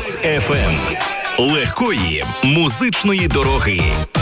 Донбас ФМ. Легкої музичної дороги.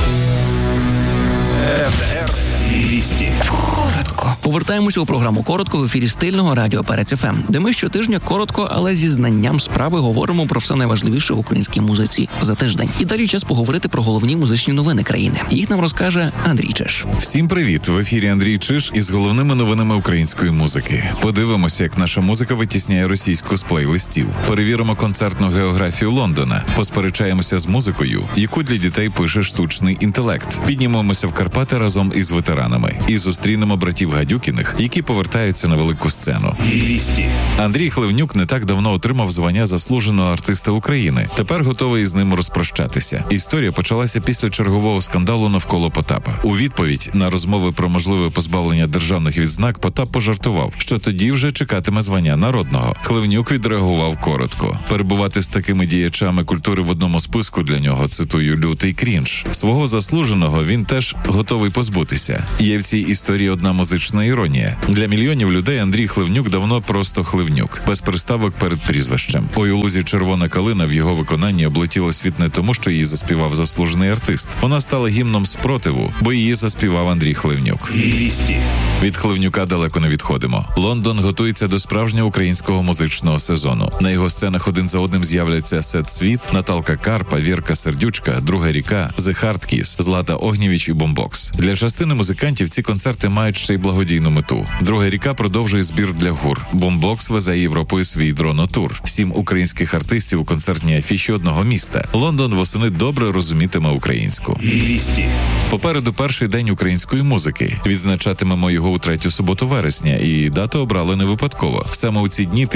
ФДР 200. Коротко. Повертаємося у програму «Коротко» в ефірі стильного радіо Перець ФМ, де ми щотижня коротко, але зі знанням справи говоримо про все найважливіше в українській музиці за тиждень. І далі час поговорити про головні музичні новини країни. Їх нам розкаже Андрій Чиш. Всім привіт! В ефірі Андрій Чиш із головними новинами української музики. Подивимося, як наша музика витісняє російську з плейлистів. Перевіримо концертну географію Лондона. Посперечаємося з музикою, яку для дітей пише штучний інтелект. Піднімемося в Карпати разом із ветеранами. І зустрінемо братів Гадюкіних, які повертаються на велику сцену. 200. Андрій Хливнюк не так давно отримав звання заслуженого артиста України. Тепер готовий із ним розпрощатися. Історія почалася після чергового скандалу навколо Потапа. У відповідь на розмови про можливе позбавлення державних відзнак Потап пожартував, що тоді вже чекатиме звання народного. Хливнюк відреагував коротко. Перебувати з такими діячами культури в одному списку для нього, цитую, лютий крінж. Свого заслуженого він теж готовий позбутися. Є в цій історії одна музична іронія. Для мільйонів людей Андрій Хливнюк давно просто Хливнюк, без приставок перед прізвищем. Ой у лузі червона калина в його виконанні облетіла світ не тому, що її заспівав заслужений артист. Вона стала гімном спротиву, бо її заспівав Андрій Хливнюк. 200. Від Хливнюка далеко не відходимо. Лондон готується до справжнього українського музичного сезону. На його сценах один за одним з'являться Сет Світ, Наталка Карпа, Вірка Сердючка, Друга ріка, The Hard Kiss, Злата Огнєвіч і Бомбокс. Для частини музикантів ці концерти мають ще й благодійну мету. Друга ріка продовжує збір для ГУР. Бомбокс везе Європою свій дронотур. 7 українських артистів у концертній афіші одного міста. Лондон восени добре розумітиме українську. 200. Попереду перший день української музики. Відзначатимемо його у 3-ю суботу вересня, і дату обрали не випадково. Саме у ці дні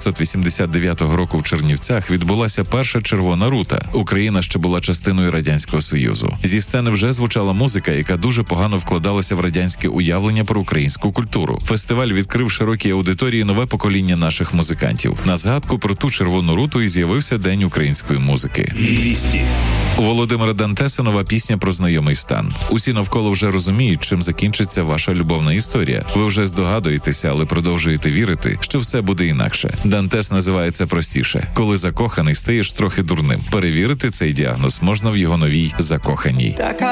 1989 року в Чернівцях відбулася перша червона рута. Україна ще була частиною Радянського Союзу. Зі сцени вже звучала музика, яка дуже погано вкладалася в радянське уявлення про українську культуру. Фестиваль відкрив широкій аудиторії нове покоління наших музикантів. На згадку про ту червону руту і з'явився День української музики. 200. У Володимира Дантеса нова пісня про знайомий стан. Усі навколо вже розуміють, чим закінчиться ваша любовна історія. Ви вже здогадуєтеся, але продовжуєте вірити, що все буде інакше. Дантес називає це простіше. Коли закоханий, стаєш трохи дурним. Перевірити цей діагноз можна в його новій «Закоханій».